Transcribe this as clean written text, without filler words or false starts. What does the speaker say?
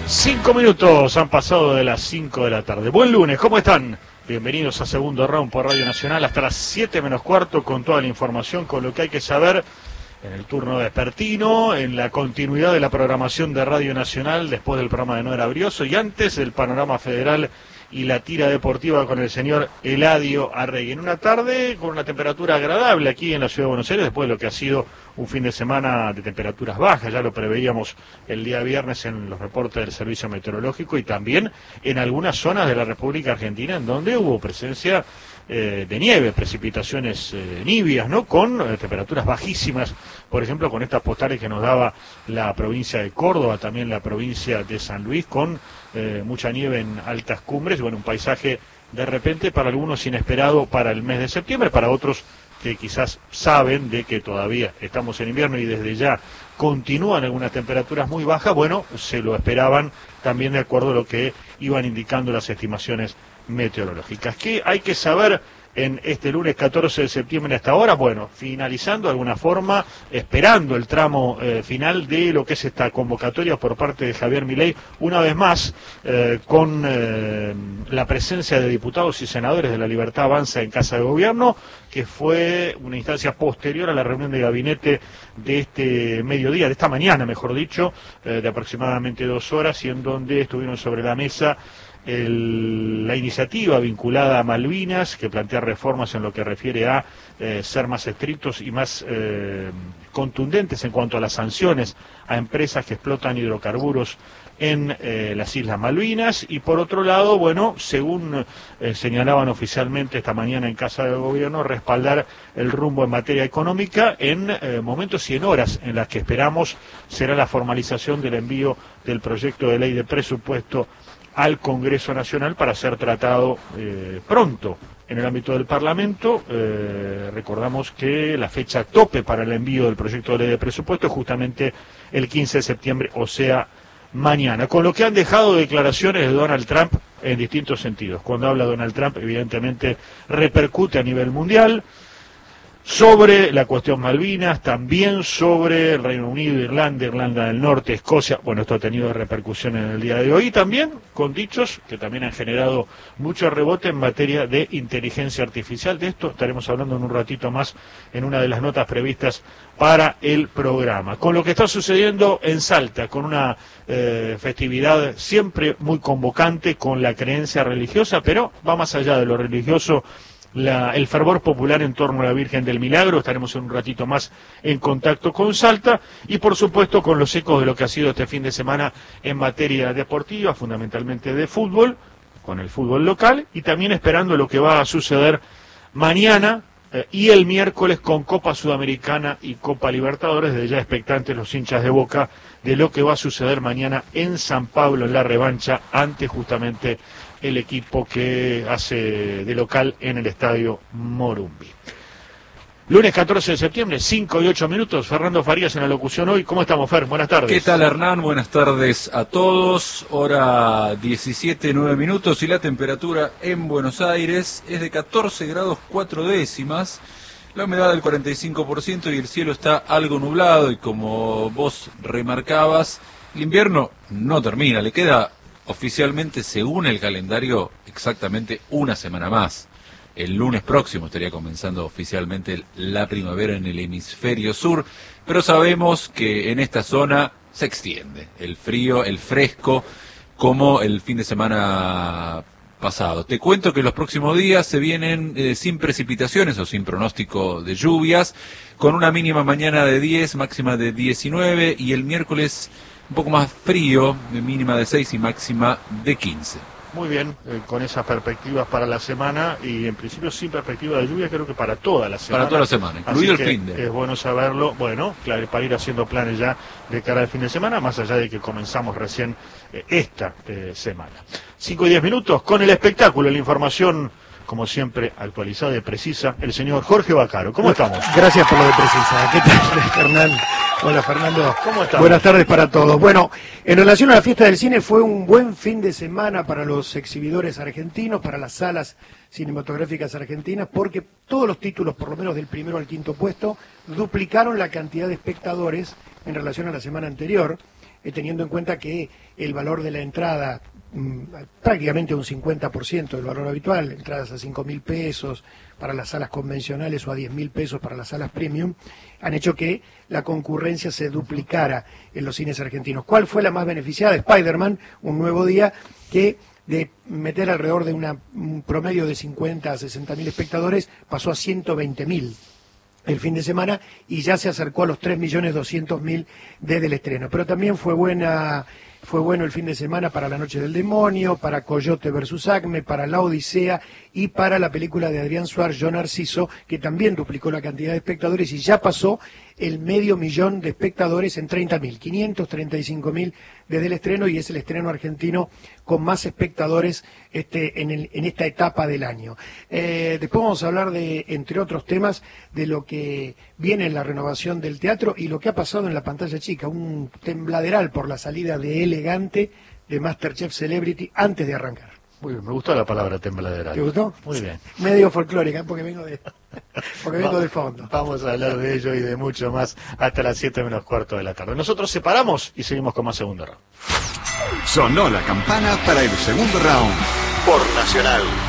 5 minutos han pasado de las 5 de la tarde. Buen lunes, ¿cómo están? Bienvenidos a Segundo Round por Radio Nacional hasta las 7 menos cuarto con toda la información, con lo que hay que saber en el turno vespertino, en la continuidad de la programación de Radio Nacional después del programa de Noera Brioso y antes del panorama federal y la tira deportiva con el señor Eladio Arregui. En una tarde con una temperatura agradable aquí en la Ciudad de Buenos Aires, después de lo que ha sido un fin de semana de temperaturas bajas, ya lo preveíamos el día viernes en los reportes del Servicio Meteorológico y también en algunas zonas de la República Argentina en donde hubo presencia de nieve, precipitaciones nibias, ¿no? Con temperaturas bajísimas, por ejemplo, con estas postales que nos daba la provincia de Córdoba, también la provincia de San Luis, con mucha nieve en altas cumbres, bueno, un paisaje de repente para algunos inesperado para el mes de septiembre, para otros que quizás saben de que todavía estamos en invierno y desde ya continúan algunas temperaturas muy bajas, bueno, se lo esperaban también de acuerdo a lo que iban indicando las estimaciones meteorológicas. ¿Qué hay que saber en este lunes 14 de septiembre hasta ahora? Bueno, finalizando de alguna forma, esperando el tramo final de lo que es esta convocatoria por parte de Javier Milei, una vez más con la presencia de diputados y senadores de La Libertad Avanza en Casa de Gobierno, que fue una instancia posterior a la reunión de gabinete de este mediodía, de esta mañana, mejor dicho, de aproximadamente 2 horas, y en donde estuvieron sobre la mesa la iniciativa vinculada a Malvinas, que plantea reformas en lo que refiere a ser más estrictos y más contundentes en cuanto a las sanciones a empresas que explotan hidrocarburos en las Islas Malvinas, y por otro lado, bueno, según señalaban oficialmente esta mañana en Casa de Gobierno, respaldar el rumbo en materia económica en momentos y en horas en las que esperamos será la formalización del envío del proyecto de ley de presupuesto al Congreso Nacional para ser tratado pronto en el ámbito del Parlamento. Recordamos que la fecha tope para el envío del proyecto de ley de presupuesto es justamente el 15 de septiembre, o sea, mañana. Con lo que han dejado declaraciones de Donald Trump en distintos sentidos. Cuando habla Donald Trump, evidentemente repercute a nivel mundial sobre la cuestión Malvinas, también sobre el Reino Unido, Irlanda, Irlanda del Norte, Escocia. Bueno, esto ha tenido repercusión en el día de hoy, y también con dichos que también han generado mucho rebote en materia de inteligencia artificial. De esto estaremos hablando en un ratito más en una de las notas previstas para el programa. Con lo que está sucediendo en Salta, con una festividad siempre muy convocante, con la creencia religiosa, pero va más allá de lo religioso, el fervor popular en torno a la Virgen del Milagro. Estaremos en un ratito más en contacto con Salta y por supuesto con los ecos de lo que ha sido este fin de semana en materia deportiva, fundamentalmente de fútbol, con el fútbol local, y también esperando lo que va a suceder mañana y el miércoles con Copa Sudamericana y Copa Libertadores, desde ya expectantes los hinchas de Boca de lo que va a suceder mañana en San Pablo en la revancha ante justamente el equipo que hace de local en el estadio Morumbi. Lunes 14 de septiembre, 5 y 8 minutos. Fernando Farías en la locución hoy. ¿Cómo estamos, Fer? Buenas tardes. ¿Qué tal, Hernán? Buenas tardes a todos. Hora 17:09 minutos y la temperatura en Buenos Aires es de 14 grados 4 décimas. La humedad del 45% y el cielo está algo nublado, y como vos remarcabas, el invierno no termina, le queda oficialmente, según el calendario, exactamente una semana más. El lunes próximo estaría comenzando oficialmente la primavera en el hemisferio sur, pero sabemos que en esta zona se extiende el frío, el fresco, como el fin de semana pasado. Te cuento que los próximos días se vienen sin precipitaciones o sin pronóstico de lluvias, con una mínima mañana de 10, máxima de 19, y el miércoles un poco más frío, de mínima de 6 y máxima de 15. Muy bien, con esas perspectivas para la semana, y en principio sin perspectiva de lluvia, creo que para toda la semana. Para toda la semana, incluido el fin de. Es bueno saberlo, bueno, claro, para ir haciendo planes ya de cara al fin de semana, más allá de que comenzamos recién esta semana. 5 y 10 minutos, con el espectáculo, la información, como siempre, actualizada y precisa, el señor Jorge Vaccaro. ¿Cómo estamos? Gracias por lo de precisa. ¿Qué tal, Hernán? Hola, Fernando. ¿Cómo estás? Buenas tardes para todos. Bueno, en relación a la fiesta del cine, fue un buen fin de semana para los exhibidores argentinos, para las salas cinematográficas argentinas, porque todos los títulos, por lo menos del primero al quinto puesto, duplicaron la cantidad de espectadores en relación a la semana anterior. teniendo en cuenta que el valor de la entrada, prácticamente un 50% del valor habitual, entradas a 5.000 pesos para las salas convencionales o a 10.000 pesos para las salas premium, han hecho que la concurrencia se duplicara en los cines argentinos. ¿Cuál fue la más beneficiada? Spider-Man, Un Nuevo Día, que de meter alrededor de un promedio de 50 a 60.000 espectadores pasó a 120.000 el fin de semana y ya se acercó a los 3.200.000 desde el estreno. Pero también fue bueno el fin de semana para La Noche del Demonio, para Coyote versus Acme, para La Odisea y para la película de Adrián Suárez, Yo Narciso, que también duplicó la cantidad de espectadores y ya pasó el 500.000 de espectadores en 30.000, 535.000 desde el estreno, y es el estreno argentino con más espectadores en esta etapa del año. Después vamos a hablar de, entre otros temas, de lo que viene en la renovación del teatro y lo que ha pasado en la pantalla chica, un tembladeral por la salida de Elegante de MasterChef Celebrity antes de arrancar. Muy bien, me gustó la palabra tembladeral. ¿Te gustó? Muy bien. Medio folclórica, porque vengo de fondo. Vamos a hablar de ello y de mucho más hasta las 7:15 de la tarde. Nosotros separamos y seguimos con más segundo round. Sonó la campana para el segundo round. Por Nacional.